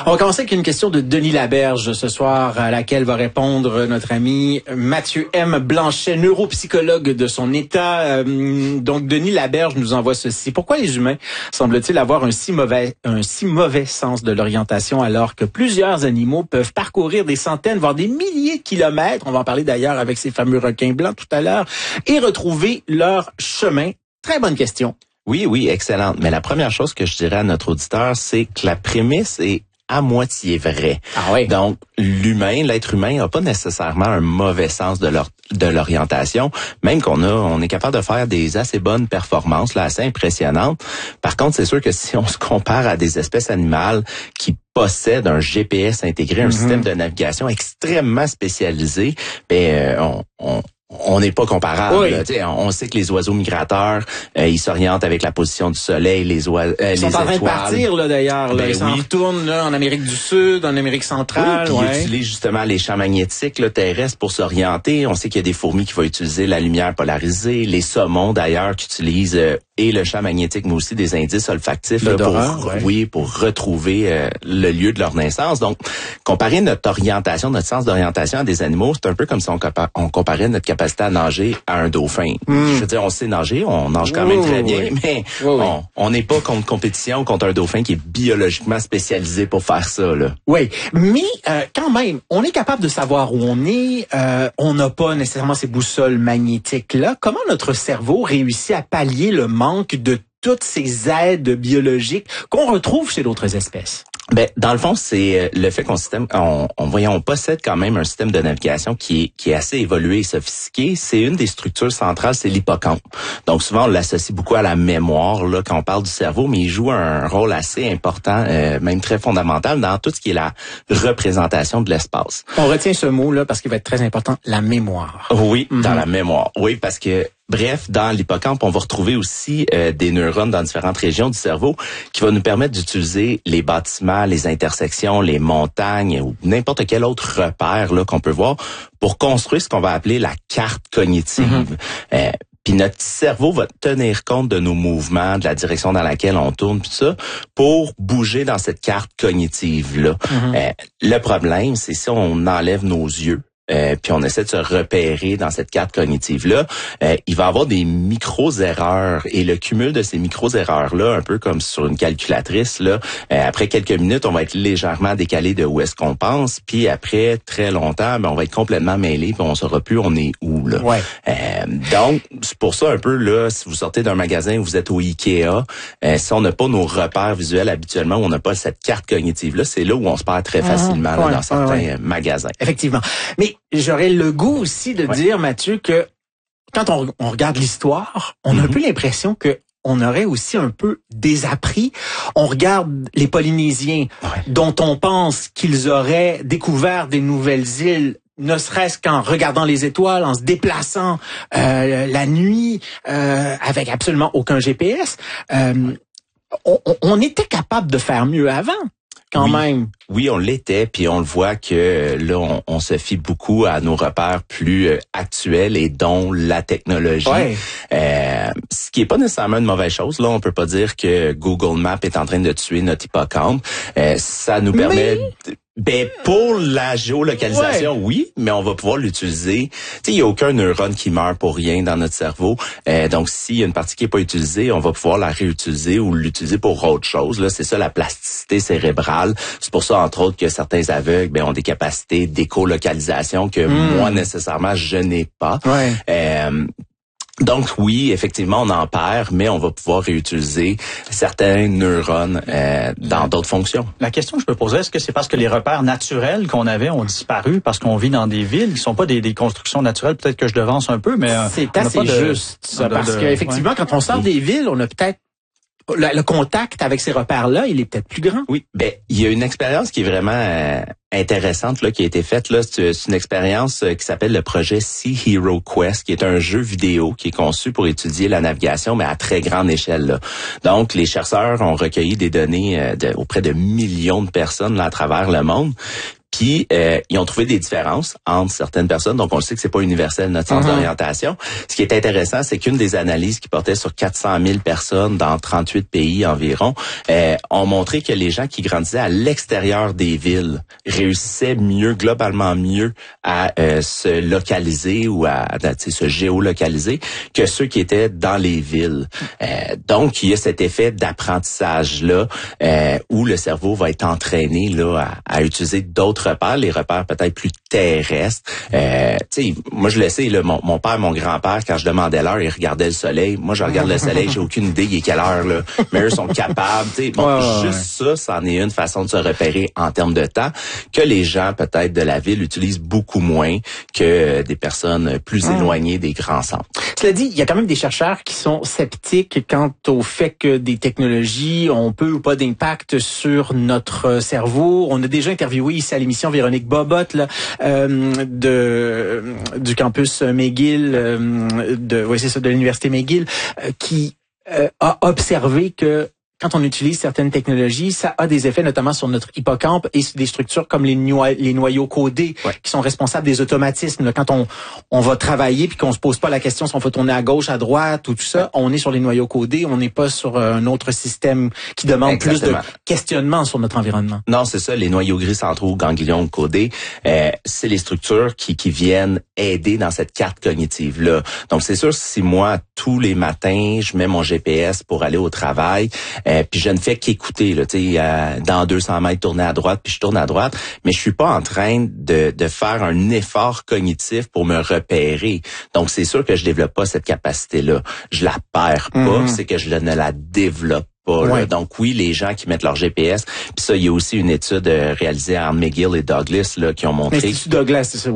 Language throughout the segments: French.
On va commencer avec une question de Denis Laberge ce soir, à laquelle va répondre notre ami Mathieu M. Blanchet, neuropsychologue de son état. Donc, Denis Laberge nous envoie ceci. Pourquoi les humains semblent-ils avoir un si mauvais sens de l'orientation alors que plusieurs animaux peuvent parcourir des centaines, voire des milliers de kilomètres, on va en parler d'ailleurs avec ces fameux requins blancs tout à l'heure, et retrouver leur chemin? Très bonne question. Oui, excellente. Mais la première chose que je dirais à notre auditeur, c'est que la prémisse est à moitié vraie. Ah oui. Donc, l'être humain n'a pas nécessairement un mauvais sens de l'orientation, même on est capable de faire des assez bonnes performances, là, assez impressionnantes. Par contre, c'est sûr que si on se compare à des espèces animales qui possèdent un GPS intégré, un système de navigation extrêmement spécialisé, on n'est pas comparable. Oui. On sait que les oiseaux migrateurs, ils s'orientent avec la position du soleil, les sont étoiles. En train de partir là d'ailleurs. Ils s'en oui. retournent là, en Amérique du Sud, en Amérique centrale. Oui, puis ils utilisent justement les champs magnétiques là, terrestres pour s'orienter. On sait qu'il y a des fourmis qui vont utiliser la lumière polarisée, les saumons d'ailleurs qui utilisent et le champ magnétique, mais aussi des indices olfactifs là, pour retrouver le lieu de leur naissance. Donc, comparer notre sens d'orientation à des animaux, c'est un peu comme si on comparait notre capacité à nager à un dauphin. Je veux dire, on sait nager, on nage quand même très bien, mais on n'est pas contre compétition contre un dauphin qui est biologiquement spécialisé pour faire ça. Là. Oui, mais quand même, on est capable de savoir où on est. On n'a pas nécessairement ces boussoles magnétiques-là. Comment notre cerveau réussit à pallier le manque de toutes ces aides biologiques qu'on retrouve chez d'autres espèces? Dans le fond, c'est le fait on possède quand même un système de navigation qui est assez évolué et sophistiqué. C'est une des structures centrales, c'est l'hippocampe. Donc souvent, on l'associe beaucoup à la mémoire là quand on parle du cerveau, mais il joue un rôle assez important, même très fondamental dans tout ce qui est la représentation de l'espace. On retient ce mot-là parce qu'il va être très important, la mémoire. Oui, dans la mémoire. Oui, parce que bref, dans l'hippocampe, on va retrouver aussi des neurones dans différentes régions du cerveau qui vont nous permettre d'utiliser les bâtiments, les intersections, les montagnes ou n'importe quel autre repère là qu'on peut voir pour construire ce qu'on va appeler la carte cognitive. Puis notre cerveau va tenir compte de nos mouvements, de la direction dans laquelle on tourne, tout ça, pour bouger dans cette carte cognitive-là. Le problème, c'est si on enlève nos yeux, puis on essaie de se repérer dans cette carte cognitive-là, il va y avoir des micro-erreurs. Et le cumul de ces micro-erreurs-là, un peu comme sur une calculatrice, là, après quelques minutes, on va être légèrement décalé de où est-ce qu'on pense. Puis après très longtemps, on va être complètement mêlé, puis on saura plus on est où. Là. Ouais. Donc, c'est pour ça un peu, là, si vous sortez d'un magasin, vous êtes au Ikea, si on n'a pas nos repères visuels habituellement, on n'a pas cette carte cognitive-là, c'est là où on se perd très facilement là, dans certains magasins. Effectivement. Mais j'aurais le goût aussi de dire, Mathieu, que quand on regarde l'histoire, on a un peu l'impression que on aurait aussi un peu désappris. On regarde les Polynésiens, dont on pense qu'ils auraient découvert des nouvelles îles, ne serait-ce qu'en regardant les étoiles, en se déplaçant la nuit, avec absolument aucun GPS. On était capable de faire mieux avant. Quand même. Oui, on l'était, puis on le voit que là, on se fie beaucoup à nos repères plus actuels et dont la technologie. Ce qui est pas nécessairement une mauvaise chose. Là, on peut pas dire que Google Maps est en train de tuer notre hippocampe. Ça nous permet... pour la géolocalisation, oui, mais on va pouvoir l'utiliser. Tu sais, il y a aucun neurone qui meurt pour rien dans notre cerveau. Donc, s'il y a une partie qui est pas utilisée, on va pouvoir la réutiliser ou l'utiliser pour autre chose. Là, c'est ça la plasticité cérébrale. C'est pour ça, entre autres, que certains aveugles ont des capacités d'écolocalisation que moi, nécessairement, je n'ai pas. Donc oui, effectivement, on en perd, mais on va pouvoir réutiliser certains neurones dans d'autres fonctions. La question que je me poserais, est-ce que c'est parce que les repères naturels qu'on avait ont disparu parce qu'on vit dans des villes qui sont pas des constructions naturelles? Peut-être que je devance un peu, mais c'est assez juste. Ça, parce qu'effectivement, quand on sort des villes, on a peut-être le contact avec ces repères-là, il est peut-être plus grand. Oui, il y a une expérience qui est vraiment intéressante là qui a été faite là, c'est une expérience qui s'appelle le projet Sea Hero Quest, qui est un jeu vidéo qui est conçu pour étudier la navigation mais à très grande échelle là. Donc les chercheurs ont recueilli des données auprès de millions de personnes là, à travers le monde. Puis ils ont trouvé des différences entre certaines personnes. Donc on le sait que c'est pas universel notre sens d'orientation. Ce qui est intéressant, c'est qu'une des analyses qui portait sur 400 000 personnes dans 38 pays environ ont montré que les gens qui grandissaient à l'extérieur des villes réussissaient mieux, globalement mieux à se localiser ou à se géolocaliser que ceux qui étaient dans les villes. Donc, il y a cet effet d'apprentissage-là où le cerveau va être entraîné là à utiliser d'autres repères, les repères peut-être plus terrestres. Moi, je le sais, là, mon père, mon grand-père, quand je demandais l'heure, ils regardaient le soleil. Moi, je regarde le soleil, j'ai aucune idée il est quelle heure, là. Mais eux sont capables. Juste ça, c'en est une façon de se repérer en termes de temps que les gens, peut-être, de la ville utilisent beaucoup moins que des personnes plus éloignées des grands centres. Cela dit, il y a quand même des chercheurs qui sont sceptiques quant au fait que des technologies ont peu ou pas d'impact sur notre cerveau. On a déjà interviewé ici à l'émission Véronique Bobotte là, du campus McGill, de l'université McGill, qui a observé que quand on utilise certaines technologies, ça a des effets notamment sur notre hippocampe et sur des structures comme les noyaux codés qui sont responsables des automatismes. Là, quand on va travailler puis qu'on se pose pas la question si on faut tourner à gauche, à droite ou tout ça, on est sur les noyaux codés, on n'est pas sur un autre système qui demande plus de questionnement sur notre environnement. Non, c'est ça, les noyaux gris centraux, ganglions codés, c'est les structures qui viennent aider dans cette carte cognitive-là. Donc, c'est sûr, si moi, tous les matins, je mets mon GPS pour aller au travail, puis je ne fais qu'écouter, là, dans 200 mètres, tourner à droite, puis je tourne à droite, mais je suis pas en train de faire un effort cognitif pour me repérer. Donc, c'est sûr que je développe pas cette capacité-là. Je la perds pas, c'est que je ne la développe pas. Donc oui, les gens qui mettent leur GPS, puis ça, il y a aussi une étude réalisée en McGill et Douglas là qui ont montré. L'Institut Douglas, c'est ça,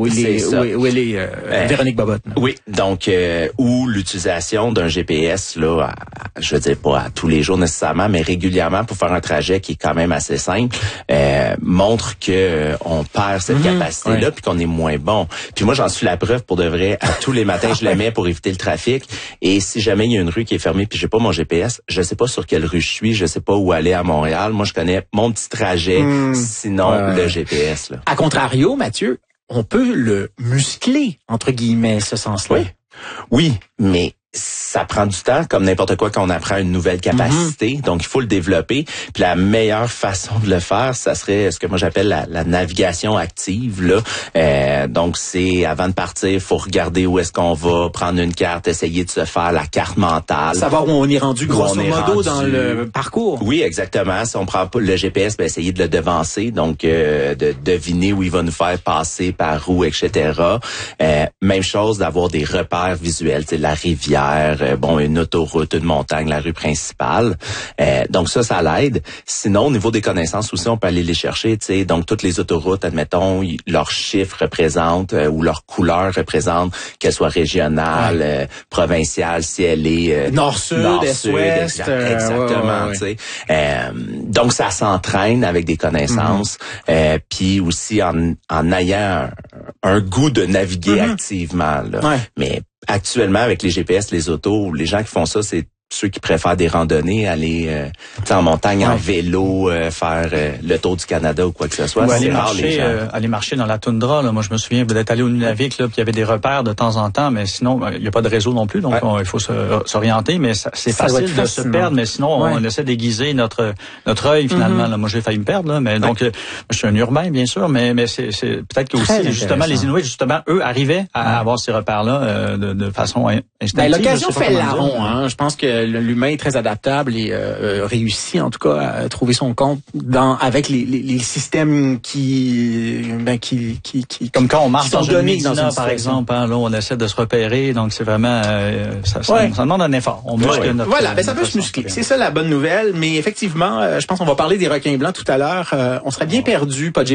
Véronique Bobotte. Oui, donc où l'utilisation d'un GPS là, je veux dire pas à tous les jours nécessairement, mais régulièrement pour faire un trajet qui est quand même assez simple, montre que on perd cette capacité-là, puis qu'on est moins bon. Puis moi, j'en suis la preuve pour de vrai. À tous les matins, je la mets pour éviter le trafic. Et si jamais il y a une rue qui est fermée, puis j'ai pas mon GPS, je sais pas sur quelle rue je suis, je sais pas où aller à Montréal. Moi, je connais mon petit trajet, sinon le GPS. Là. À contrario, Mathieu, on peut le muscler, entre guillemets, ce sens-là. Oui, mais ça prend du temps, comme n'importe quoi quand on apprend une nouvelle capacité. Donc, il faut le développer. Puis la meilleure façon de le faire, ça serait ce que moi j'appelle la navigation active. Là, donc, c'est avant de partir, il faut regarder où est-ce qu'on va, prendre une carte, essayer de se faire la carte mentale. Savoir où on est rendu grosso modo dans le parcours. Oui, exactement. Si on prend pas le GPS, ben essayer de le devancer. Donc, de deviner où il va nous faire passer, par où, etc. Même chose d'avoir des repères visuels, la rivière, une autoroute, une montagne, la rue principale. Donc ça l'aide. Sinon, au niveau des connaissances aussi, on peut aller les chercher. Donc toutes les autoroutes, admettons, leurs chiffres représentent ou leurs couleurs représentent, qu'elles soient régionales, provinciales, si elle est nord-sud, est-ouest. Exactement. Donc ça s'entraîne avec des connaissances, puis aussi en ayant un goût de naviguer activement. Là. Mais actuellement, avec les GPS, les autos, les gens qui font ça, c'est ceux qui préfèrent des randonnées, aller en montagne en vélo, faire le tour du Canada ou quoi que ce soit. C'est rare, les gens. Aller marcher dans la toundra. Là. Moi, je me souviens d'être allé au Nunavik, là, puis il y avait des repères de temps en temps, mais sinon, il n'y a pas de réseau non plus, donc il faut s'orienter, mais c'est facile de se perdre, mais sinon, on essaie d'aiguiser notre œil, finalement. Là. Moi, j'ai failli me perdre, là, mais donc, je suis un urbain, bien sûr, mais c'est peut-être que aussi, justement, les Inuits, justement, eux, arrivaient à avoir ces repères-là de façon instinctive. L'occasion fait le larron, hein. Je pense que l'humain est très adaptable et réussit en tout cas à trouver son compte avec les systèmes qui comme quand on marche dans une médina, par exemple, hein, là on essaie de se repérer, donc c'est vraiment ça demande un effort. On muscle notre voilà, ça peut se muscler. C'est ça la bonne nouvelle, mais effectivement, je pense qu'on va parler des requins blancs tout à l'heure. On serait bien perdu, pas de